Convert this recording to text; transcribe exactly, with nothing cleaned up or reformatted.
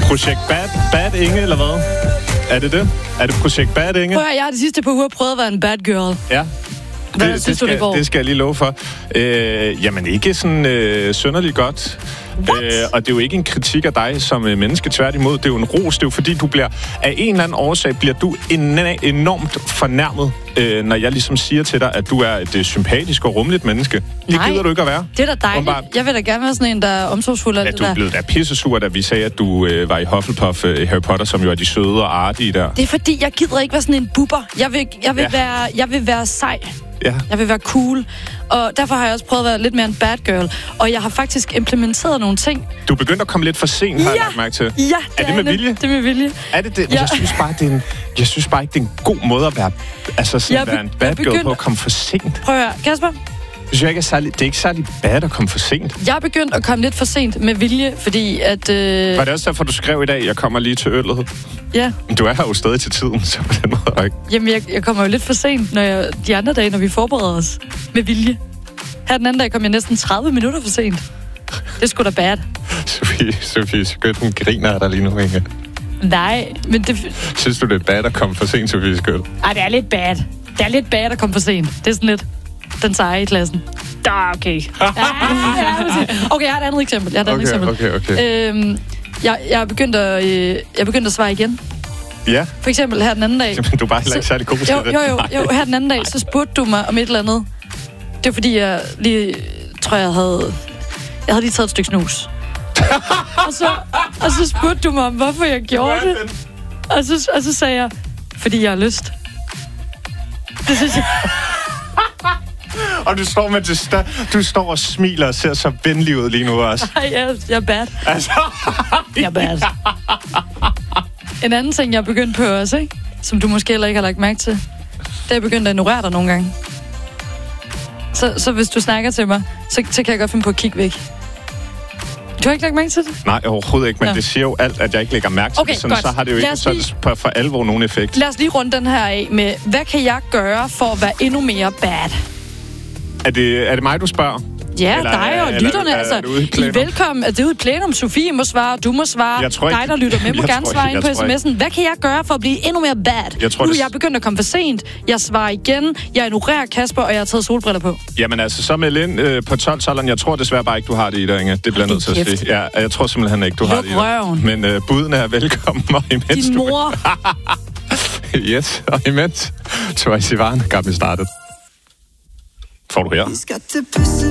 Projekt Bad, Bad Inge, eller hvad? Er det det? Er det Projekt Bad Inge? Prøv at, jeg har de sidste par uger prøvet at være en bad girl. Ja. Hvad det, synes det, du, det går? det skal jeg lige love for. Øh, jamen, ikke sådan øh, synderligt godt. Øh, og det er jo ikke en kritik af dig som øh, menneske, tværtimod. Det er jo en ros. Det er jo fordi, du bliver af en eller anden årsag, bliver du en- enormt fornærmet, øh, når jeg ligesom siger til dig, at du er et øh, sympatisk og rummeligt menneske. Det Nej, gider du ikke at være. Det er da dejligt. Umiddelbart. Jeg vil da gerne være sådan en, der er omsorgsfuld af Ja, det du er der. blevet da pissesur, da vi sagde, at du øh, var i Hufflepuff øh, Harry Potter, som jo er de søde og artige der. Det er fordi, jeg gider ikke være sådan en bubber. Jeg vil, jeg vil, Ja. være, jeg vil være sej. Ja. Jeg vil være cool. Og derfor har jeg også prøvet at være lidt mere en bad girl. Og jeg har faktisk implementeret nogle ting. Du er begyndt at komme lidt for sent, har Ja. jeg lagt mærke til. Ja, det er det med det. vilje? Det er med vilje. Er det det? Men Ja. jeg synes bare, det er en, jeg synes bare ikke, det er en god måde at være, altså sådan Jeg at be- være en bad jeg girl begynder- på at komme for sent. Prøv at høre, Kasper. Jeg synes ikke, er særlig, det er ikke særlig bad at komme for sent. Jeg er begyndt at komme lidt for sent med vilje, fordi at... Øh, Var det også derfor, du skrev i dag, jeg kommer lige til øllet? ja, Men du er her jo stadig til tiden, så på den måde ikke. jamen jeg, jeg kommer jo lidt for sent, når jeg, de andre dage, når vi forbereder os med vilje. Her den anden dag kom jeg næsten tredive minutter for sent. Det er sgu da bad. Sofie, Sofie Skødt, hun griner af dig lige nu, ikke? Nej, men det... Synes du, det er bad at komme for sent, Sofie Skødt? Ej, det er lidt bad. Det er lidt bad at komme for sent. Det er sådan lidt den seje i klassen. Da, okay. Ja, ja, okay, jeg har et andet eksempel. Jeg har et andet Okay, eksempel. okay, okay. Øhm, jeg, jeg, er begyndt at, øh, jeg er begyndt at svare igen. Ja, For eksempel her den anden dag. men du er bare heller ikke særlig god til Jo, det. jo, jo, jo, her den anden dag, så spurgte du mig om et eller andet. Det var fordi, jeg lige, tror jeg havde, jeg havde lige taget et stykke snus. og, så, og så spurgte du mig om, hvorfor jeg gjorde det. Og så, og så sagde jeg, fordi jeg har lyst. Det synes jeg... Og du står med det sta- du står og smiler og ser så venlig ud lige nu også. Ej, jeg, jeg er bad. Altså, Jeg er bad. En anden ting, jeg er begyndt på også, ikke? Som du måske heller ikke har lagt mærke til. Det er jeg begyndt at ignorere dig nogle gange. Så, så hvis du snakker til mig, så, så kan jeg godt finde på at kigge væk. Du har ikke lagt mærke til det? nej, overhovedet ikke, men Nå. det siger jo alt, at jeg ikke lægger mærke til Okay, det. Sådan, godt. så har det jo Lad ikke os sådan lige- for, for alvor nogen effekt. Lad os lige runde den her af med, hvad kan jeg gøre for at være endnu mere bad? Er det, er det mig, du spørger? Ja, Eller dig og er- lytterne. er- er Altså, du ude i I er plenum? velkommen. Er det ude i plenum? Sofie må svare, du må svare. Jeg tror ikke- dig, der lytter med, må Jeg gerne tror svare ikke- ind på jeg tror ikke- sms'en. Hvad kan jeg gøre for at blive endnu mere bad? Jeg tror, nu er det- jeg begyndt at komme for sent. Jeg svarer igen. Jeg ignorerer Kasper, og jeg har taget solbriller på. Jamen altså, så med Lind øh, på tolv-tolveren. Jeg tror desværre bare ikke, du har det i dig, Inge. Det bliver jeg nødt til at kæft. sige. Ja, jeg tror simpelthen ikke, du har Luk det i dig. røven. Men øh, budene er velkommen, og imens Din du... mor. Yes, og imens Troye Sivan, Got Me Started. Får du her.